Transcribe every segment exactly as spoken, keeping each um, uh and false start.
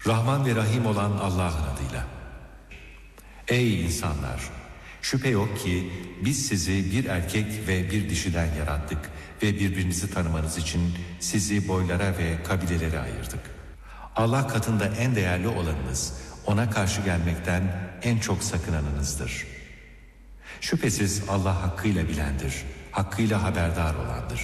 Rahman ve Rahim olan Allah'ın adıyla. Ey insanlar! Şüphe yok ki biz sizi bir erkek ve bir dişiden yarattık ve birbirinizi tanımanız için sizi boylara ve kabilelere ayırdık. Allah katında en değerli olanınız, ona karşı gelmekten en çok sakınanınızdır. Şüphesiz Allah hakkıyla bilendir, hakkıyla haberdar olandır.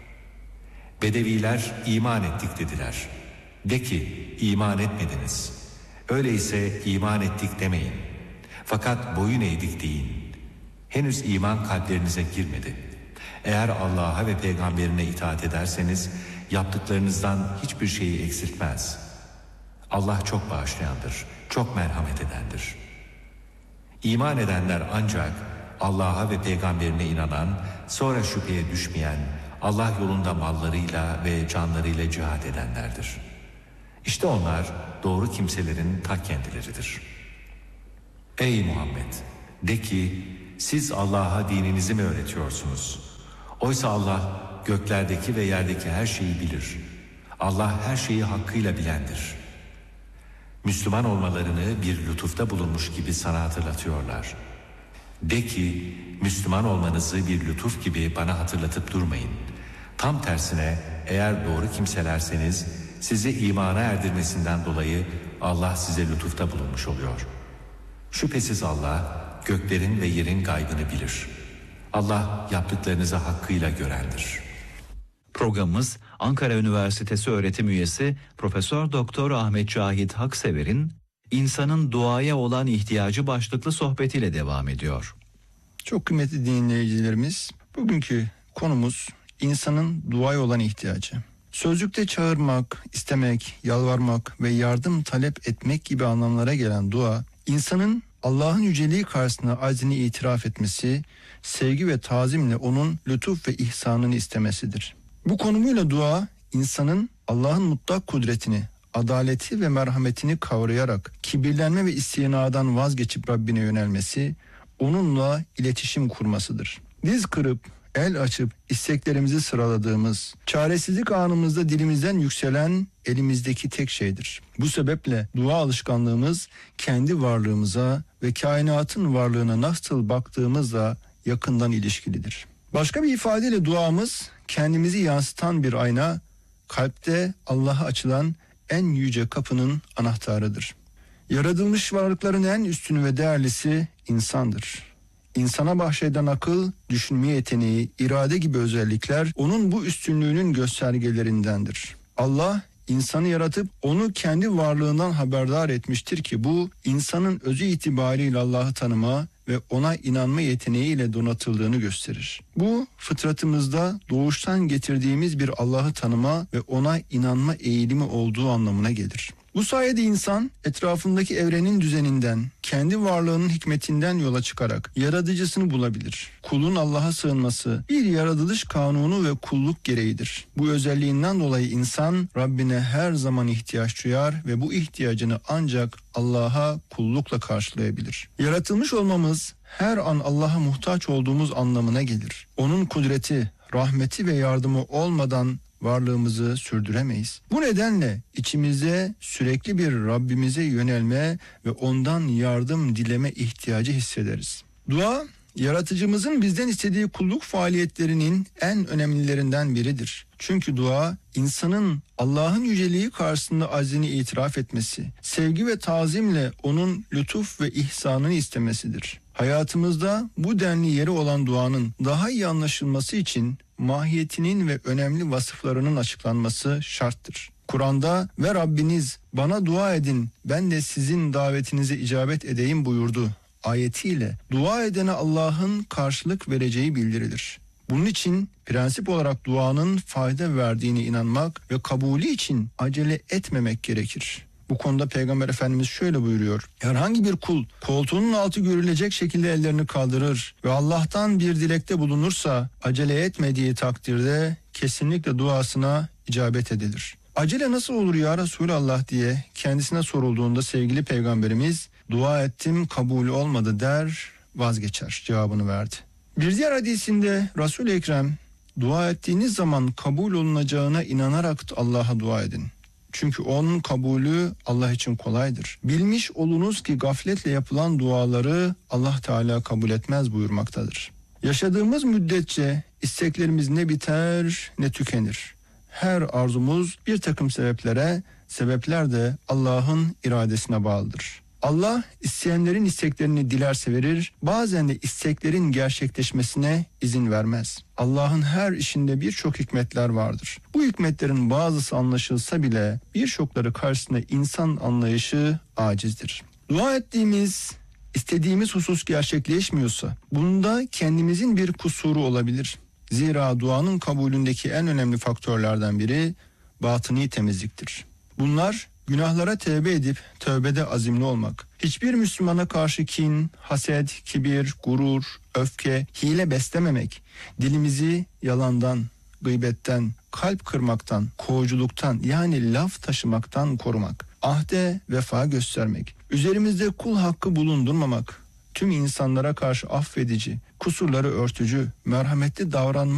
Bedeviler iman ettik dediler. De ki iman etmediniz. Öyleyse iman ettik demeyin. Fakat boyun eğdik deyin. Henüz iman kalplerinize girmedi. Eğer Allah'a ve peygamberine itaat ederseniz yaptıklarınızdan hiçbir şeyi eksiltmez. Allah çok bağışlayandır, çok merhamet edendir. İman edenler ancak Allah'a ve peygamberine inanan, sonra şüpheye düşmeyen, Allah yolunda mallarıyla ve canlarıyla cihad edenlerdir. İşte onlar doğru kimselerin ta kendileridir. Ey Muhammed! De ki, siz Allah'a dininizi mi öğretiyorsunuz? Oysa Allah göklerdeki ve yerdeki her şeyi bilir. Allah her şeyi hakkıyla bilendir. Müslüman olmalarını bir lütufta bulunmuş gibi sana hatırlatıyorlar. De ki, Müslüman olmanızı bir lütuf gibi bana hatırlatıp durmayın. Tam tersine eğer doğru kimselerseniz sizi imana erdirmesinden dolayı Allah size lütufta bulunmuş oluyor. Şüphesiz Allah göklerin ve yerin gaybını bilir. Allah yaptıklarınızı hakkıyla görendir. Programımız Ankara Üniversitesi öğretim üyesi Profesör Doktor Ahmet Cahit Haksever'in İnsanın Duaya Olan İhtiyacı başlıklı sohbetiyle devam ediyor. Çok kıymetli dinleyicilerimiz, bugünkü konumuz insanın duaya olan ihtiyacı. Sözlükte çağırmak, istemek, yalvarmak ve yardım talep etmek gibi anlamlara gelen dua, insanın Allah'ın yüceliği karşısında aczini itiraf etmesi, sevgi ve tazimle onun lütuf ve ihsanını istemesidir. Bu konumuyla dua, insanın Allah'ın mutlak kudretini, adaleti ve merhametini kavrayarak kibirlenme ve istinadan vazgeçip Rabbine yönelmesi, onunla iletişim kurmasıdır. Diz kırıp, el açıp isteklerimizi sıraladığımız, çaresizlik anımızda dilimizden yükselen elimizdeki tek şeydir. Bu sebeple dua alışkanlığımız kendi varlığımıza ve kainatın varlığına nasıl baktığımızla yakından ilişkilidir. Başka bir ifadeyle duamız kendimizi yansıtan bir ayna, kalpte Allah'a açılan en yüce kapının anahtarıdır. Yaratılmış varlıkların en üstünü ve değerlisi insandır. İnsana bahşeden akıl, düşünme yeteneği, irade gibi özellikler onun bu üstünlüğünün göstergelerindendir. Allah insanı yaratıp onu kendi varlığından haberdar etmiştir ki bu insanın özü itibariyle Allah'ı tanıma ve ona inanma yeteneğiyle donatıldığını gösterir. Bu fıtratımızda doğuştan getirdiğimiz bir Allah'ı tanıma ve ona inanma eğilimi olduğu anlamına gelir. Bu sayede insan etrafındaki evrenin düzeninden, kendi varlığının hikmetinden yola çıkarak yaratıcısını bulabilir. Kulun Allah'a sığınması bir yaratılış kanunu ve kulluk gereğidir. Bu özelliğinden dolayı insan Rabbine her zaman ihtiyaç duyar ve bu ihtiyacını ancak Allah'a kullukla karşılayabilir. Yaratılmış olmamız her an Allah'a muhtaç olduğumuz anlamına gelir. Onun kudreti, rahmeti ve yardımı olmadan varlığımızı sürdüremeyiz. Bu nedenle içimizde sürekli bir Rabbimize yönelme ve ondan yardım dileme ihtiyacı hissederiz. Dua, yaratıcımızın bizden istediği kulluk faaliyetlerinin en önemlilerinden biridir. Çünkü dua, insanın Allah'ın yüceliği karşısında aczini itiraf etmesi, sevgi ve tazimle onun lütuf ve ihsanını istemesidir. Hayatımızda bu denli yeri olan duanın daha iyi anlaşılması için mahiyetinin ve önemli vasıflarının açıklanması şarttır. Kur'an'da ve Rabbiniz bana dua edin ben de sizin davetinize icabet edeyim buyurdu ayetiyle dua edene Allah'ın karşılık vereceği bildirilir. Bunun için prensip olarak duanın fayda verdiğine inanmak ve kabulü için acele etmemek gerekir. Bu konuda Peygamber Efendimiz şöyle buyuruyor. Herhangi bir kul koltuğunun altı görülecek şekilde ellerini kaldırır ve Allah'tan bir dilekte bulunursa acele etmediği takdirde kesinlikle duasına icabet edilir. Acele nasıl olur ya Resulallah diye kendisine sorulduğunda sevgili Peygamberimiz dua ettim kabul olmadı der vazgeçer cevabını verdi. Bir diğer hadisinde Resul-i Ekrem dua ettiğiniz zaman kabul olunacağına inanarak Allah'a dua edin. Çünkü onun kabulü Allah için kolaydır. Bilmiş olunuz ki gafletle yapılan duaları Allah Teala kabul etmez buyurmaktadır. Yaşadığımız müddetçe isteklerimiz ne biter ne tükenir. Her arzumuz bir takım sebeplere, sebepler de Allah'ın iradesine bağlıdır. Allah isteyenlerin isteklerini dilerse verir, bazen de isteklerin gerçekleşmesine izin vermez. Allah'ın her işinde birçok hikmetler vardır. Bu hikmetlerin bazısı anlaşılsa bile birçokları karşısında insan anlayışı acizdir. Dua ettiğimiz, istediğimiz husus gerçekleşmiyorsa bunda kendimizin bir kusuru olabilir. Zira duanın kabulündeki en önemli faktörlerden biri batıni temizliktir. Bunlar günahlara tevbe edip tövbede azimli olmak, hiçbir Müslümana karşı kin, haset, kibir, gurur, öfke, hile beslememek, dilimizi yalandan, gıybetten, kalp kırmaktan, kovuculuktan yani laf taşımaktan korumak, ahde vefa göstermek, üzerimizde kul hakkı bulundurmamak, tüm insanlara karşı affedici, kusurları örtücü, merhametli davranmak,